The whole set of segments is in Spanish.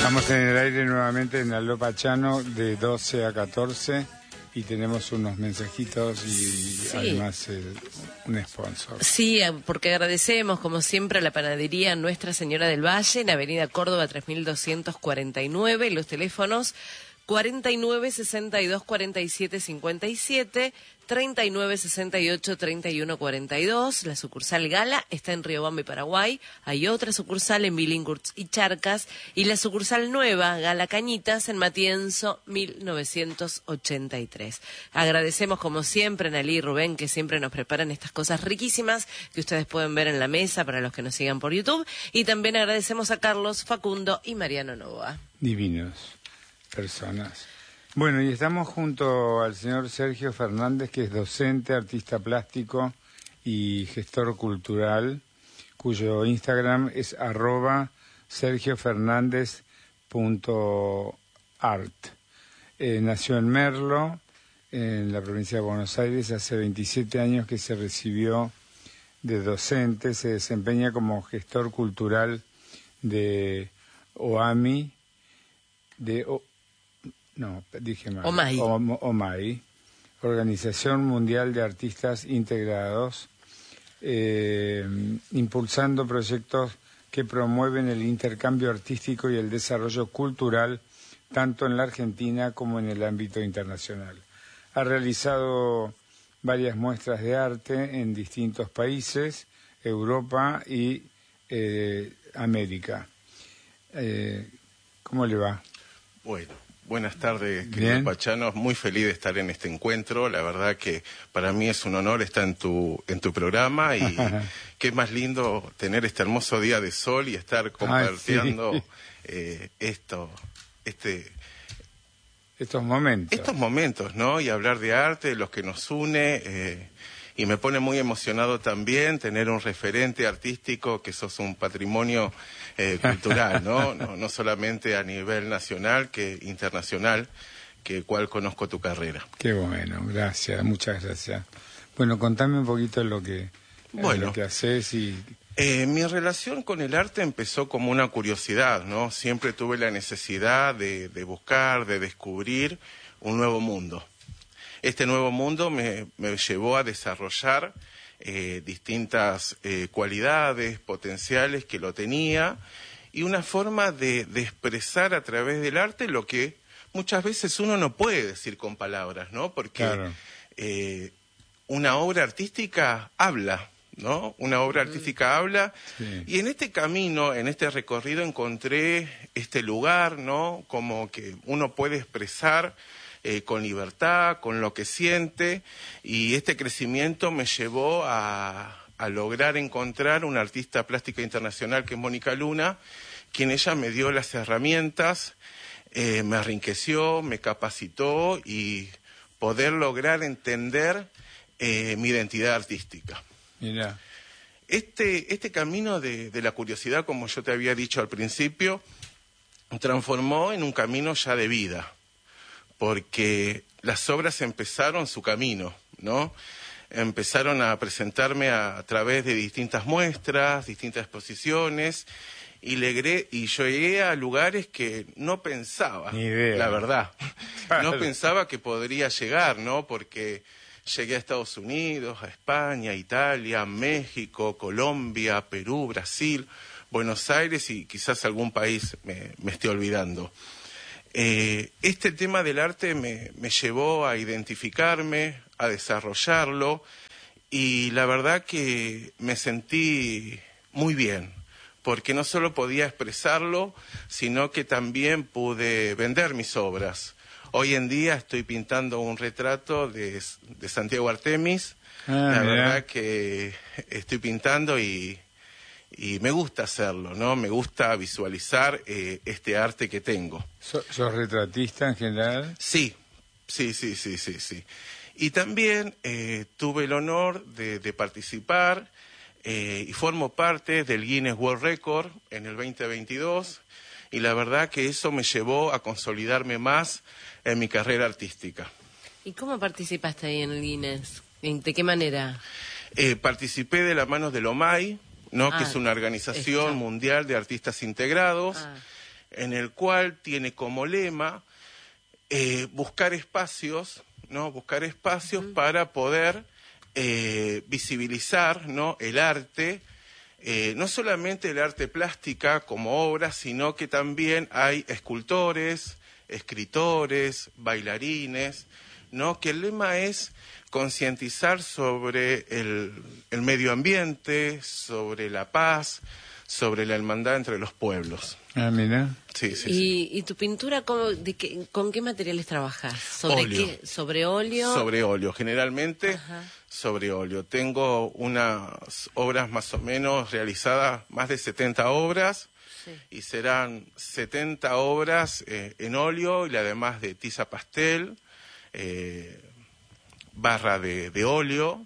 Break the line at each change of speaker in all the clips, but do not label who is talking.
Estamos en el aire nuevamente en Aló Pachano de 12 a 14 y tenemos unos mensajitos y además un sponsor.
Sí, porque agradecemos como siempre a la panadería Nuestra Señora del Valle en Avenida Córdoba 3249, los teléfonos 49 62 47 57, 39 68 31 42. La sucursal Gala está en Riobamba y Paraguay. Hay otra sucursal en Billinghurst y Charcas. Y la sucursal nueva, Gala Cañitas, en Matienzo 1983. Agradecemos como siempre a Nalí y Rubén, que siempre nos preparan estas cosas riquísimas que ustedes pueden ver en la mesa para los que nos sigan por YouTube. Y también agradecemos a Carlos, Facundo y Mariano Novoa.
Divinos personas. Bueno, y estamos junto al señor Sergio Fernández, que es docente, artista plástico y gestor cultural, cuyo Instagram es @sergiofernandez.art. Nació en Merlo, en la provincia de Buenos Aires, hace 27 años que se recibió de docente, se desempeña como gestor cultural de OAMI, OMAI, Organización Mundial de Artistas Integrados, impulsando proyectos que promueven el intercambio artístico y el desarrollo cultural tanto en la Argentina como en el ámbito internacional. Ha realizado varias muestras de arte en distintos países, Europa y América. ¿Cómo le va?
Bueno. Buenas tardes, querido Pachano. Muy feliz de estar en este encuentro. La verdad que para mí es un honor estar en tu programa y qué más lindo tener este hermoso día de sol y estar compartiendo estos momentos. Estos momentos, ¿no? Y hablar de arte, de los que nos une. Y me pone muy emocionado también tener un referente artístico, que sos un patrimonio cultural, ¿no? No solamente a nivel nacional, que internacional, cual conozco tu carrera.
Qué bueno, gracias, muchas gracias. Bueno, contame un poquito lo que haces y...
Mi relación con el arte empezó como una curiosidad, ¿no? Siempre tuve la necesidad de buscar, de descubrir un nuevo mundo. Este nuevo mundo me llevó a desarrollar distintas cualidades potenciales que lo tenía y una forma de expresar a través del arte lo que muchas veces uno no puede decir con palabras, ¿no? Porque claro. Una obra artística habla, ¿no? Una obra artística habla, sí. Y en este camino, en este recorrido encontré este lugar, ¿no? Como que uno puede expresar con libertad, con lo que siente, y este crecimiento me llevó a lograr encontrar una artista plástica internacional que es Mónica Luna, quien ella me dio las herramientas, me enriqueció, me capacitó y poder lograr entender mi identidad artística.
Mira.
Este camino de la curiosidad, como yo te había dicho al principio, transformó en un camino ya de vida, porque las obras empezaron su camino, ¿no? Empezaron a presentarme a través de distintas muestras, distintas exposiciones, y yo llegué a lugares que no pensaba,
ni idea.
La verdad. No pensaba que podría llegar, ¿no? Porque llegué a Estados Unidos, a España, Italia, México, Colombia, Perú, Brasil, Buenos Aires y quizás algún país me esté olvidando. Este tema del arte me llevó a identificarme, a desarrollarlo, y la verdad que me sentí muy bien, porque no solo podía expresarlo, sino que también pude vender mis obras. Hoy en día estoy pintando un retrato de Santiago Artemis, la verdad que estoy pintando y me gusta hacerlo, ¿no? Me gusta visualizar este arte que tengo.
¿Sos retratista en general?
Sí. Y también tuve el honor de participar y formo parte del Guinness World Record en el 2022, y la verdad que eso me llevó a consolidarme más en mi carrera artística.
¿Y cómo participaste ahí en el Guinness? ¿De qué manera?
Participé de la mano del OMAI, ¿no? Que es una organización mundial de artistas integrados. en el cual tiene como lema buscar espacios, ¿no? Buscar espacios para poder visibilizar, ¿no? El arte, no solamente el arte plástica como obra, sino que también hay escultores, escritores, bailarines, ¿no? Que el lema es concientizar sobre el medio ambiente, sobre la paz, sobre la hermandad entre los pueblos.
Ah, mira.
Sí, sí, sí.
¿Y tu pintura con qué materiales trabajas? ¿Sobre
Óleo.
qué? ¿Sobre óleo?
Sobre óleo, generalmente
Ajá.
sobre óleo. Tengo unas obras más o menos realizadas, más de 70 obras,
Sí.
y serán 70 obras en óleo y además de tiza pastel, barra de óleo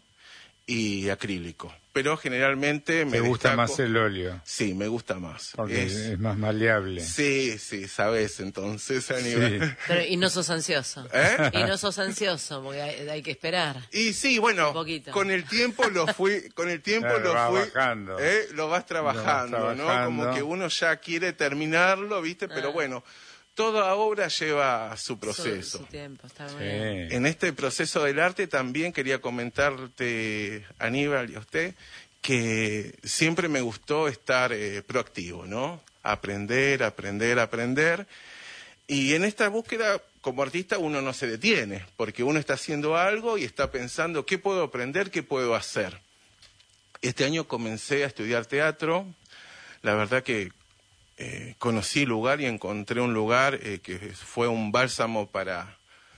y acrílico. Pero generalmente me
¿Te gusta
destaco-
más el óleo?
Sí, me gusta más.
Porque es más maleable.
Sí, sí, sabes, entonces, Aníbal.
Sí.
Pero, y no sos ansioso.
¿Eh?
Y no sos ansioso, porque hay que esperar.
Y sí, bueno,
Un poquito.
con el tiempo lo fui,
Claro,
lo
vas
fui,
bajando.
lo vas trabajando, ¿no?
trabajando.
Como que uno ya quiere terminarlo, ¿viste? Pero bueno, toda obra lleva su proceso.
Su tiempo, está
Sí.
bien.
En este proceso del arte también quería comentarte, Aníbal, y a usted, que siempre me gustó estar proactivo, ¿no? Aprender, aprender, aprender. Y en esta búsqueda, como artista, uno no se detiene, porque uno está haciendo algo y está pensando, ¿qué puedo aprender? ¿Qué puedo hacer? Este año comencé a estudiar teatro. La verdad que conocí lugar y encontré un lugar que fue un bálsamo para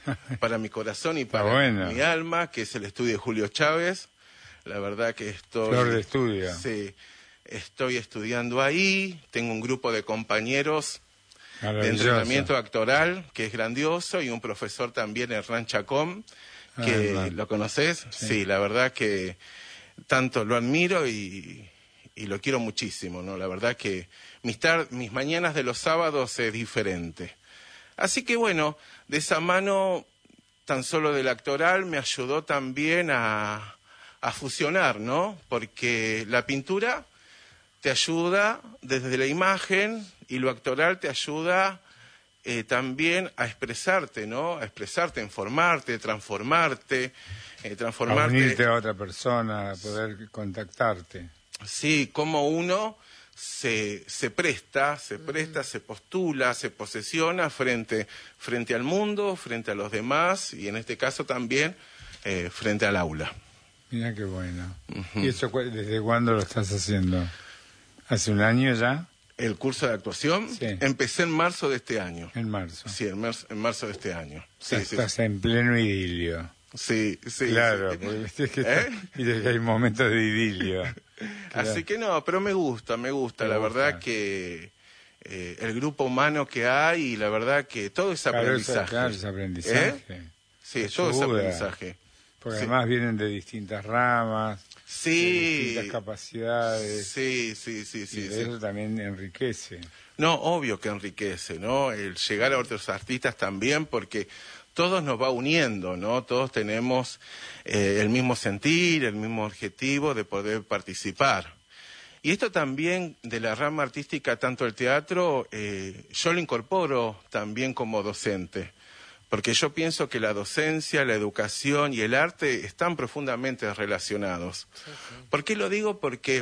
mi corazón y para
bueno.
mi alma, que es el estudio de Julio Chávez. La verdad que estoy...
Flor de estudio.
Sí, estoy estudiando ahí, tengo un grupo de compañeros de
Maravilloso.
entrenamiento actoral que es grandioso y un profesor también, Hernán Chacón, que
Hernán.
¿lo conoces?
Sí.
Sí, la verdad que tanto lo admiro y lo quiero muchísimo, ¿no? La verdad que mis mañanas de los sábados es diferente. Así que bueno, de esa mano tan solo del actoral me ayudó también a fusionar, ¿no? Porque la pintura te ayuda desde la imagen y lo actoral te ayuda también a expresarte, ¿no? A expresarte, informarte, transformarte,
A unirte a otra persona, a poder contactarte.
Sí, como uno se presta, se postula, se posesiona frente al mundo, frente a los demás y en este caso también frente al aula.
Mira qué bueno. ¿Y eso desde cuándo lo estás haciendo? ¿Hace un año ya?
El curso de actuación
Sí.
empecé en marzo de este año.
En marzo.
Sí, en marzo de este año. Sí, sí,
Estás en pleno idilio.
sí, sí,
Claro,
sí.
porque viste que, viste que hay momentos de idilio.
Así que no, pero me gusta.
Me
La
gusta.
verdad que el grupo humano que hay y la verdad que todo es
Claro,
aprendizaje.
claro, es aprendizaje.
Sí, todo es
Ayuda.
aprendizaje.
Porque
Sí.
además vienen de distintas ramas, de
Sí,
distintas capacidades.
sí, sí, sí,
Y
sí,
de
sí.
eso también enriquece.
No, obvio que enriquece, ¿no? El llegar a otros artistas también, porque todos nos va uniendo, ¿no? Todos tenemos el mismo sentir, el mismo objetivo de poder participar. Y esto también de la rama artística, tanto el teatro, yo lo incorporo también como docente. Porque yo pienso que la docencia, la educación y el arte están profundamente relacionados.
Sí, sí.
¿Por qué lo digo? Porque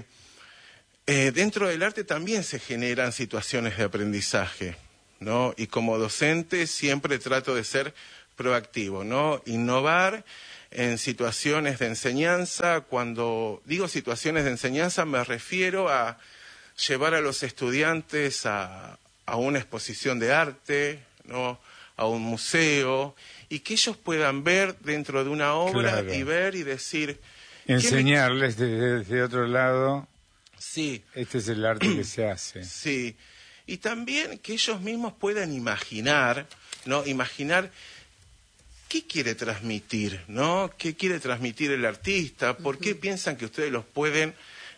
dentro del arte también se generan situaciones de aprendizaje, ¿no? Y como docente siempre trato de ser proactivo, ¿no? Innovar en situaciones de enseñanza. Cuando digo situaciones de enseñanza me refiero a llevar a los estudiantes a una exposición de arte, ¿no? A un museo, y que ellos puedan ver dentro de una obra
Claro.
y ver y decir... ¿qué me-
Enseñarles desde otro lado,
Sí,
este es el arte que se hace.
sí. Y también que ellos mismos puedan imaginar, ¿no? Imaginar qué quiere transmitir, ¿no? ¿Qué quiere transmitir el artista? ¿Por qué piensan que ustedes lo pueden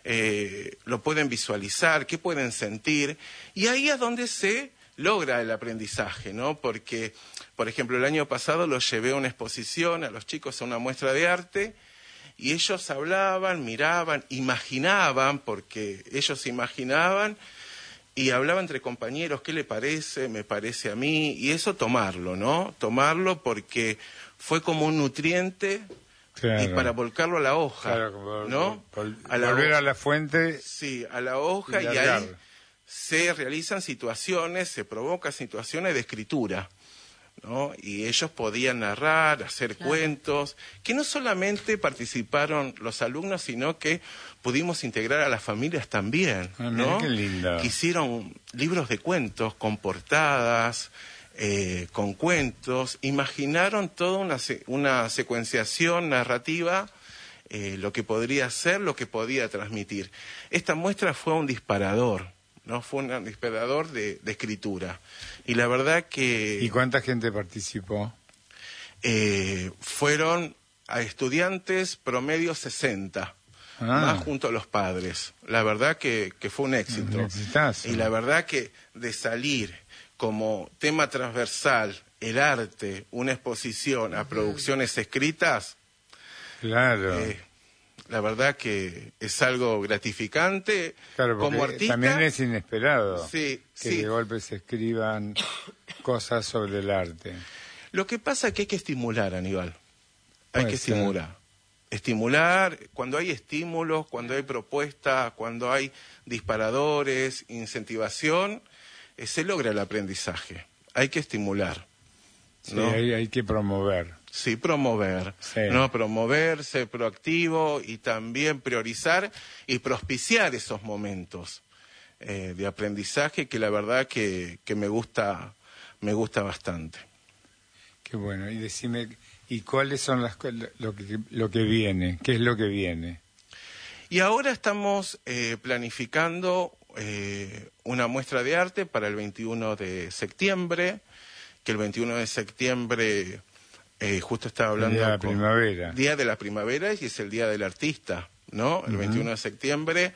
visualizar? ¿Qué pueden sentir? Y ahí es donde se logra el aprendizaje, ¿no? Porque, por ejemplo, el año pasado los llevé a una exposición, a los chicos a una muestra de arte, y ellos hablaban, miraban, imaginaban, porque ellos imaginaban, y hablaba entre compañeros, ¿qué le parece? Me parece a mí, y eso tomarlo, ¿no? Tomarlo porque fue como un nutriente.
Claro.
Y para volcarlo a la hoja,
Claro,
¿no?
Volver a la fuente.
Sí, a la hoja, y ahí se realizan situaciones, se provocan situaciones de escritura, ¿no? Y ellos podían narrar, hacer cuentos, que no solamente participaron los alumnos, sino que pudimos integrar a las familias también, ¿no?
Qué lindo.
Que hicieron libros de cuentos con portadas, con cuentos, imaginaron toda una secuenciación narrativa, lo que podría ser, lo que podía transmitir. Esta muestra fue un disparador, ¿no? Fue un disparador de escritura. Y la verdad que...
¿Y cuánta gente participó?
Fueron a estudiantes promedio 60. Más junto a los padres. La verdad que fue un éxito.
Un exitazo.
Y la verdad que de salir como tema transversal el arte, una exposición a producciones escritas,
claro.
La verdad que es algo gratificante.
Claro,
como artista.
También es inesperado
que
de golpe se escriban cosas sobre el arte.
Lo que pasa es que hay que estimular, Aníbal. Hay que
ser.
estimular, cuando hay estímulos, cuando hay propuestas, cuando hay disparadores, incentivación, se logra el aprendizaje. Hay que estimular, ¿no?
Sí, hay que promover.
Sí, promover,
sí.
¿no? Promover, ser proactivo y también priorizar y propiciar esos momentos de aprendizaje que la verdad que me gusta bastante.
Qué bueno. Y decime, ¿y cuáles son lo que viene? ¿Qué es lo que viene?
Y ahora estamos planificando una muestra de arte para el 21 de septiembre, que el 21 de septiembre justo estaba hablando...
Día de la primavera.
Día de la primavera, y es el Día del Artista, ¿no? El 21 de septiembre,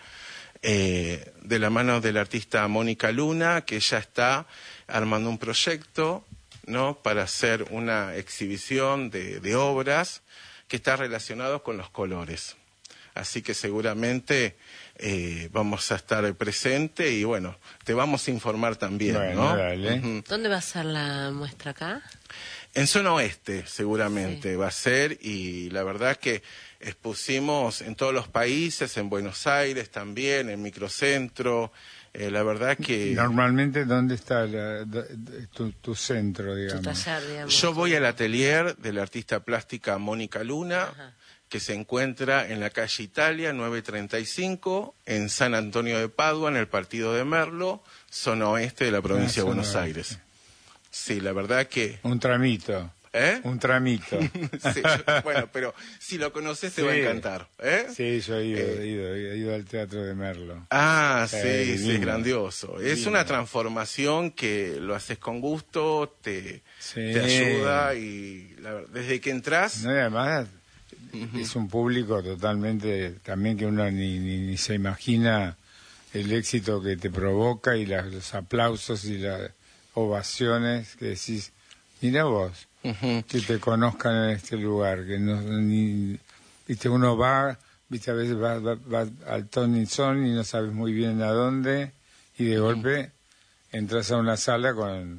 de la mano del artista Mónica Luna, que ya está armando un proyecto, ¿no? Para hacer una exhibición de obras que está relacionado con los colores. Así que seguramente vamos a estar presentes y bueno, te vamos a informar también,
bueno,
¿no?
Dale.
¿Dónde va a ser la muestra acá?
En zona oeste seguramente va a ser, y la verdad que expusimos en todos los países, en Buenos Aires también, en Microcentro, la verdad que...
Normalmente, ¿dónde está tu centro, digamos?
Tu taller, digamos.
Yo voy al atelier de la artista plástica Mónica Luna,
Ajá.
que se encuentra en la calle Italia 935, en San Antonio de Padua, en el partido de Merlo, zona oeste de la provincia de Buenos Aires. Sí, la verdad que...
Un tramito.
¿Eh?
Un tramito.
Sí, bueno, pero si lo conoces te va a encantar.
Sí, yo he ido al Teatro de Merlo.
Ah, sí,
divino.
Es grandioso.
Divino.
Es una transformación que lo haces con gusto, te ayuda, y desde que entras...
No, y además es un público totalmente, también que uno ni se imagina el éxito que te provoca y los aplausos y las ovaciones que decís, mira vos, que te conozcan en este lugar, que viste, uno va, viste, a veces va al Tony Son y no sabes muy bien a dónde, y de golpe entras a una sala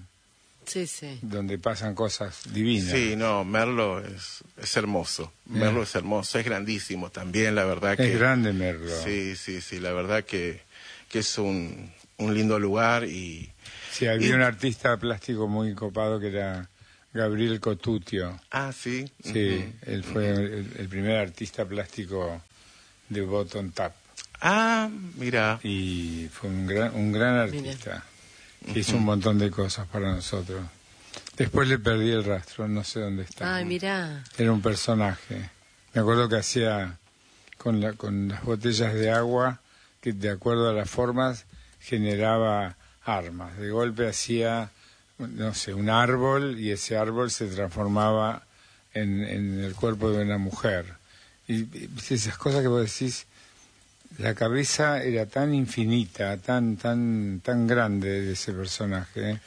donde pasan cosas divinas.
Sí, no, Merlo es hermoso. Merlo es hermoso, es grandísimo también, la verdad que...
Es grande Merlo.
Sí, la verdad que es un lindo lugar y...
Sí, había un artista plástico muy copado que era Gabriel Cotutio.
Ah, sí.
Sí, él fue el primer artista plástico de Bottom Tap.
Ah, mira.
Y fue un gran artista. Que hizo un montón de cosas para nosotros. Después le perdí el rastro, no sé dónde está.
Ay, mira.
Era un personaje. Me acuerdo que hacía con las botellas de agua, que de acuerdo a las formas generaba armas. De golpe hacía, no sé, un árbol, y ese árbol se transformaba en el cuerpo de una mujer. Y esas cosas que vos decís, la cabeza era tan infinita, tan grande de ese personaje.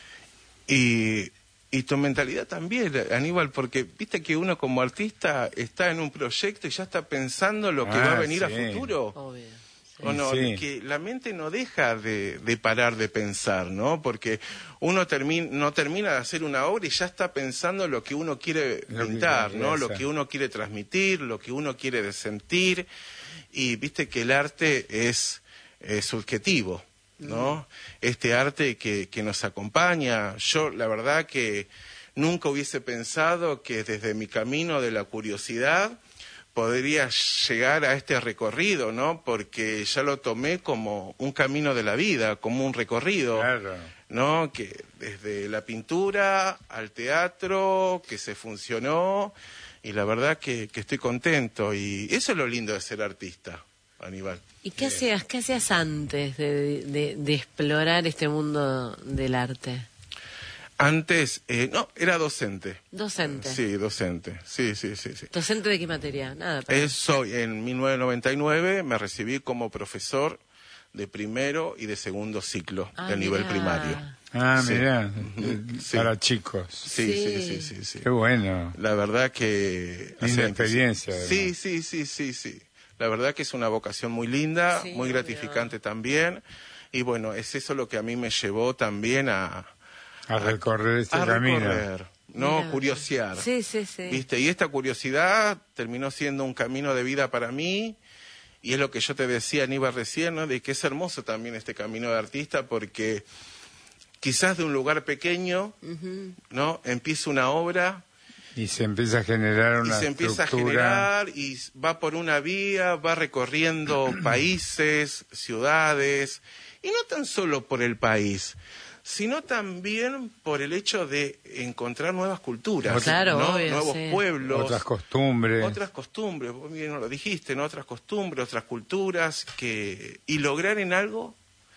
Y tu mentalidad también, Aníbal, porque viste que uno como artista está en un proyecto y ya está pensando lo que va a venir a futuro.
Obvio.
¿O no?
Sí.
Que la mente no deja de parar de pensar, ¿no? Porque uno no termina de hacer una obra y ya está pensando lo que uno quiere pintar, ¿no? Lo que uno quiere transmitir, lo que uno quiere sentir. Y viste que el arte es subjetivo, ¿no? Este arte que nos acompaña. Yo, la verdad que nunca hubiese pensado que desde mi camino de la curiosidad podría llegar a este recorrido, ¿no? Porque ya lo tomé como un camino de la vida, como un recorrido,
Claro.
¿no? Que desde la pintura al teatro, que se funcionó, y la verdad que estoy contento. Y eso es lo lindo de ser artista, Aníbal.
¿Y qué hacías antes de explorar este mundo del arte?
Antes, no, era docente.
Docente.
Sí, docente. Sí.
¿Docente de qué materia? Nada.
En 1999 me recibí como profesor de primero y de segundo ciclo del nivel primario.
Ah,
Sí.
mirá,
Sí.
para chicos.
Sí.
Qué bueno.
La verdad que...
Linda experiencia.
Sí. La verdad que es una vocación muy linda,
Sí,
muy gratificante también. Y bueno, es eso lo que a mí me llevó también a
recorrer este camino.
recorrer, ¿no?
Mira.
Curiosear.
Sí.
¿Viste? Y esta curiosidad terminó siendo un camino de vida para mí. Y es lo que yo te decía, Aníbal, recién, ¿no? De que es hermoso también este camino de artista porque quizás de un lugar pequeño, ¿no? Empieza una obra
Y se empieza a generar una
y se empieza a
estructura.
generar y va por una vía, va recorriendo países, ciudades, y no tan solo por el país, sino también por el hecho de encontrar nuevas culturas,
Claro,
¿no?
obvio,
Nuevos
sí.
pueblos,
Otras costumbres.
vos bien lo dijiste, ¿no? Otras costumbres, otras culturas, y lograr en algo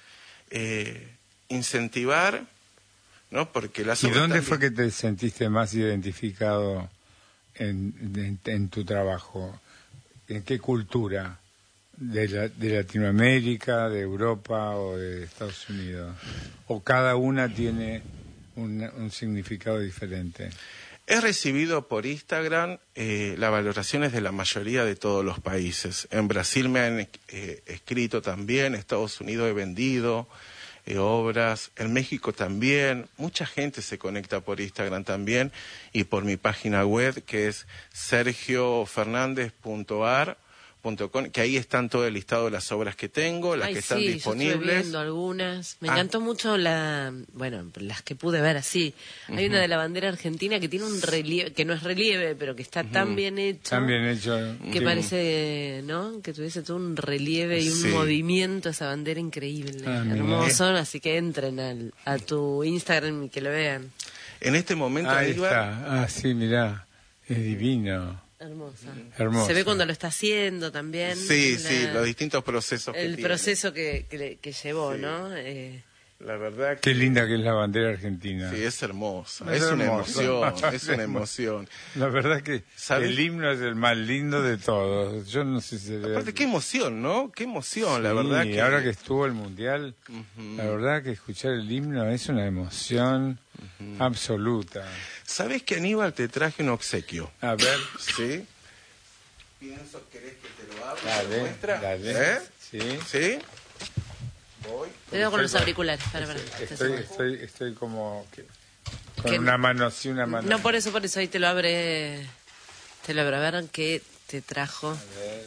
incentivar, ¿no? Porque las
¿Y
obras
dónde
también-
fue que te sentiste más identificado en tu trabajo? ¿En qué cultura? ¿De Latinoamérica, de Europa o de Estados Unidos? ¿O cada una tiene un significado diferente?
He recibido por Instagram las valoraciones de la mayoría de todos los países. En Brasil me han escrito también, en Estados Unidos he vendido obras, en México también. Mucha gente se conecta por Instagram también y por mi página web que es sergiofernandez.ar.com, que ahí están todo el listado de las obras que tengo, las que están
Yo
disponibles.
estuve viendo algunas. Me encantó mucho las que pude ver así. Hay una de la bandera argentina que tiene un relieve, que no es relieve, pero que está tan bien hecho.
Tan bien hecho.
Que
Sí.
parece, ¿no? Que tuviese todo un relieve y un
Sí.
movimiento, esa bandera increíble.
Ah, mira.
Hermoso, así que entren a tu Instagram y que lo vean.
En este momento,
Ahí
Aníbal,
está. Ah, sí, mirá. Es divino.
Hermosa.
Hermoso.
Se ve cuando lo está haciendo también.
sí, los distintos procesos que
el
tiene.
proceso que llevó,
Sí.
¿no?
La verdad
Qué
que...
linda que es la bandera argentina.
Sí, es hermosa,
Es
es una
hermosa.
emoción, es una emoción.
La verdad que
¿Sabes?
el himno es el más lindo de todos. Yo no sé si se ve...
Aparte, qué emoción, ¿no? Qué emoción, la
Sí,
verdad que...
ahora que estuvo el Mundial, la verdad que escuchar el himno es una emoción absoluta.
¿Sabes que, Aníbal, te traje un obsequio?
A ver,
¿Sí? Pienso, ¿querés que te lo abra? ¿Te lo
dale,
muestra?
dale.
¿Eh?
Sí.
¿Sí? Voy.
Cuidado con los auriculares. Para.
Estoy como con
Que-
una mano así, una mano.
No, por eso, ahí te lo abre. A ver qué te trajo.
A ver.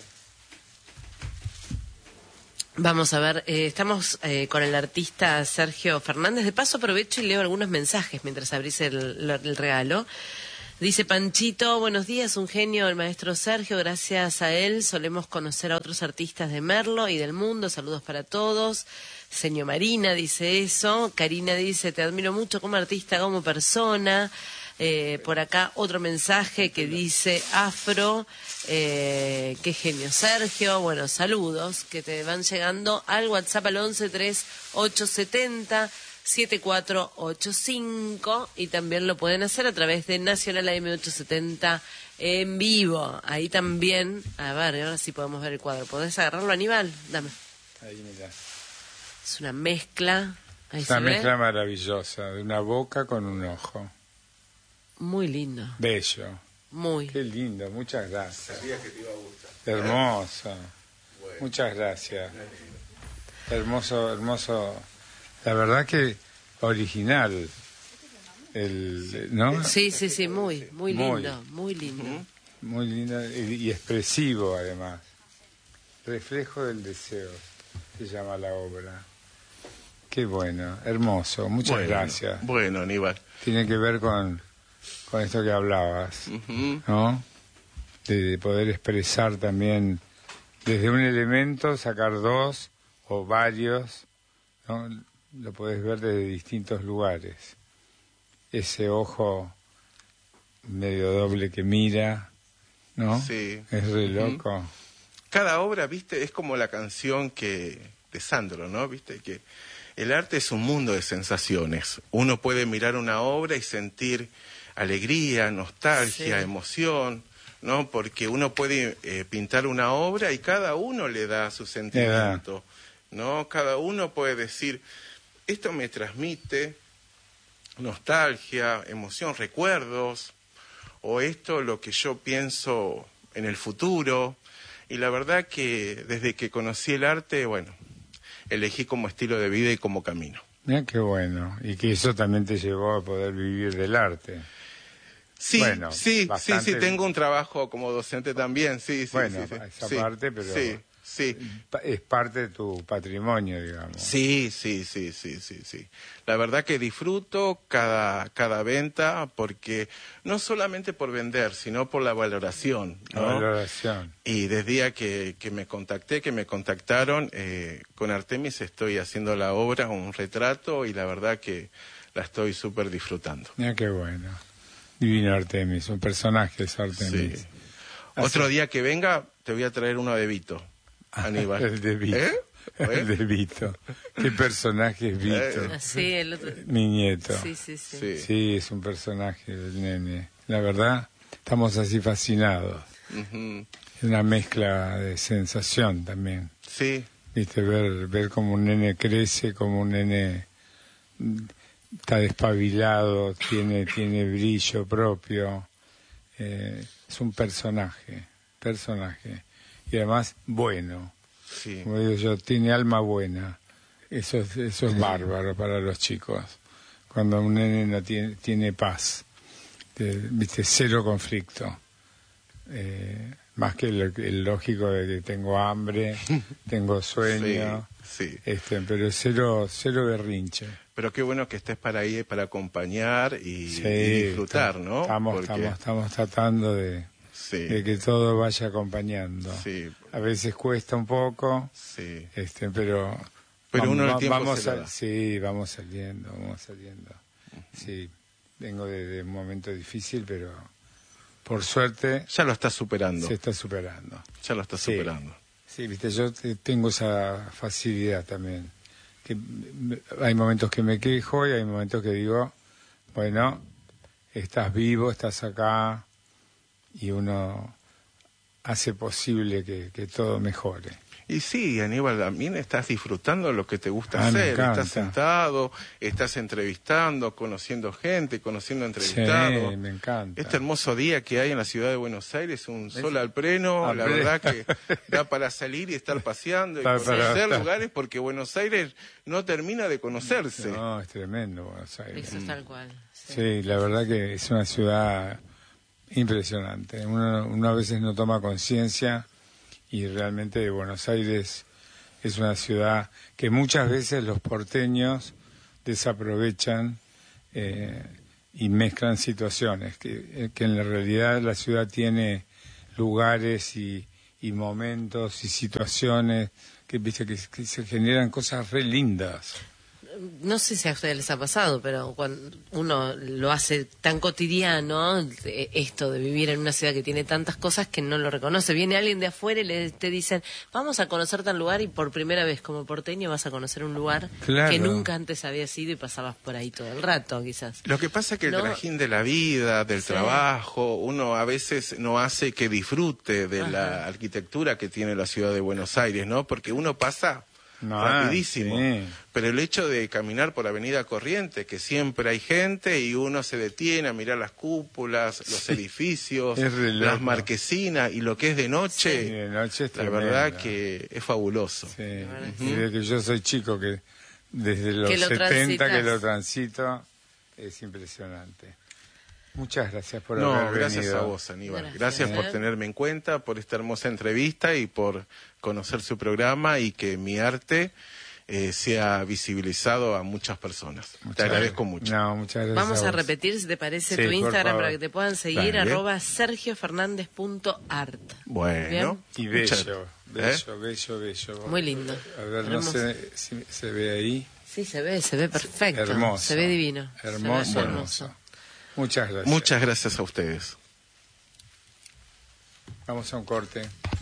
Vamos a ver, estamos con el artista Sergio Fernández. De paso aprovecho y leo algunos mensajes mientras abrís el regalo. Dice Panchito, buenos días, un genio el maestro Sergio, gracias a él solemos conocer a otros artistas de Merlo y del mundo, saludos para todos. Señor Marina dice eso, Karina dice, te admiro mucho como artista, como persona. Por acá otro mensaje que dice Afro, qué genio Sergio, bueno, saludos que te van llegando al WhatsApp al 113870-7485 y también lo pueden hacer a través de Nacional AM870 en vivo. Ahí también, a ver, ahora sí podemos ver el cuadro. ¿Podés agarrarlo, Aníbal? Dame.
Ahí, mira.
Es una mezcla. Ahí
Es una
se ve.
mezcla maravillosa, de una boca con un ojo.
Muy lindo,
Bello.
muy.
Qué lindo, muchas gracias.
Sabía que te iba a gustar.
Hermosa.
Bueno.
Muchas gracias. Hermoso, hermoso. La verdad que original. ¿No?
Sí, muy lindo, muy lindo.
Muy lindo y expresivo además. Reflejo del deseo se llama la obra. Qué bueno, hermoso, muchas gracias.
Bueno, Aníbal.
Tiene que ver con esto que hablabas, ¿no? De poder expresar también desde un elemento, sacar dos o varios, ¿no? Lo podés ver desde distintos lugares. Ese ojo medio doble que mira, ¿no?
Sí.
Es re loco.
Cada obra, viste, es como la canción de Sandro, ¿no? Viste que el arte es un mundo de sensaciones. Uno puede mirar una obra y sentir alegría, nostalgia, emoción, ¿no? Porque uno puede pintar una obra y cada uno le da su sentimiento, ¿no? Cada uno puede decir, esto me transmite nostalgia, emoción, recuerdos, o esto lo que yo pienso en el futuro. Y la verdad que desde que conocí el arte, bueno, elegí como estilo de vida y como camino.
Mira qué bueno. Y que eso también te llevó a poder vivir del arte.
Sí,
bueno,
sí, tengo un trabajo como docente también, sí.
Bueno, esa parte, pero es parte de tu patrimonio, digamos. Sí.
La verdad que disfruto cada venta, porque no solamente por vender, sino por la valoración, ¿no?
La valoración.
Y desde el día que me contactaron, con Artemis estoy haciendo la obra, un retrato, y la verdad que la estoy súper disfrutando.
Mira qué bueno. Divino Artemis, un personaje es Artemis.
Sí. Otro día que venga, te voy a traer uno de Vito, Aníbal.
El de Vito. El de Vito. ¿Qué personaje es Vito?
Sí, el otro.
Mi nieto.
Sí.
Sí, es un personaje del nene. La verdad, estamos así fascinados. Es una mezcla de sensación también.
Sí.
Viste, ver cómo un nene crece, como un nene está despabilado, tiene brillo propio. Es un personaje. Y además bueno.
Sí.
Como digo yo, tiene alma buena. Eso es bárbaro para los chicos. Cuando un nene no tiene paz, viste, cero conflicto. Más que el lógico de que tengo hambre, tengo sueño,
sí.
Pero cero berrinche.
Pero qué bueno que estés para ahí, para acompañar y disfrutar, ¿no?
Estamos tratando de que todo vaya acompañando.
Sí.
A veces cuesta un poco, pero
uno el tiempo
vamos saliendo. Sí, vengo de un momento difícil, pero por suerte
ya lo estás superando.
Se está superando.
Ya lo estás superando.
Sí, viste, yo tengo esa facilidad también. Que hay momentos que me quejo y hay momentos que digo, bueno, estás vivo, estás acá, y uno hace posible que todo mejore.
Y sí, Aníbal, también estás disfrutando lo que te gusta hacer. Estás sentado, estás entrevistando, conociendo gente, conociendo entrevistados.
Sí, me encanta.
Este hermoso día que hay en la ciudad de Buenos Aires, un sol al pleno, la verdad que da para salir y estar paseando y conocer lugares, porque Buenos Aires no termina de conocerse.
No, es tremendo Buenos Aires.
Eso es tal cual.
Sí, la verdad que es una ciudad impresionante. Uno a veces no toma conciencia. Y realmente Buenos Aires es una ciudad que muchas veces los porteños desaprovechan y mezclan situaciones, que en la realidad la ciudad tiene lugares y momentos y situaciones que, viste, que se generan cosas re lindas.
No sé si a ustedes les ha pasado, pero cuando uno lo hace tan cotidiano, esto de vivir en una ciudad que tiene tantas cosas que no lo reconoce. Viene alguien de afuera y te dicen, vamos a conocer tal lugar, y por primera vez como porteño vas a conocer un lugar que nunca antes habías ido y pasabas por ahí todo el rato, quizás.
Lo que pasa es que el trajín de la vida, del trabajo, uno a veces no hace que disfrute de la arquitectura que tiene la ciudad de Buenos Aires, ¿no? Porque uno pasa rapidísimo.
Sí.
Pero el hecho de caminar por Avenida Corrientes, que siempre hay gente y uno se detiene a mirar las cúpulas, los edificios, las marquesinas y lo que es de noche,
Sí, de noche es
la
tremendo.
verdad que es fabuloso.
Sí. Y desde que yo soy chico, que desde los
Que lo
70
transitas.
que lo transito, es impresionante. Muchas gracias por
No,
haber
gracias
venido.
a vos, Aníbal.
Gracias.
Gracias por tenerme en cuenta, por esta hermosa entrevista y por conocer su programa y que mi arte sea visibilizado a muchas personas. Te agradezco mucho.
No, muchas gracias.
Vamos a
vos.
repetir, si te parece,
Sí,
tu
por
Instagram
favor.
para que te puedan seguir,
Dale.
@sergiofernandez.art.
Bueno.
Y
muchas-
bello.
Muy lindo.
A ver, no
Hermoso.
sé si se ve ahí.
Sí, se ve perfecto.
Hermoso.
Se ve divino.
Hermoso,
Se ve
hermoso. Muchas gracias.
Muchas gracias a ustedes.
Vamos a un corte.